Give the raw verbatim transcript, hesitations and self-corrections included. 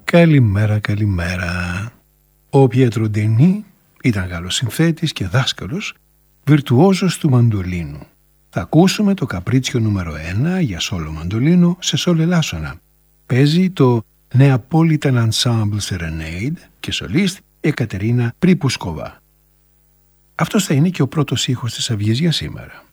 Καλημέρα, καλημέρα. Ο Πιέτρο Ντενί ήταν Γάλλος συνθέτης και δάσκαλος, βιρτουόζος του μαντολίνου. Θα ακούσουμε το καπρίτσιο νούμερο ένα για σόλο μαντολίνο σε σόλ ελάσσονα. Παίζει το Neapolitan Ensemble Serenade και σολίστ Εκατερίνα Πρίπουσκοβά. Αυτός θα είναι και ο πρώτος ήχος της αυγής για σήμερα.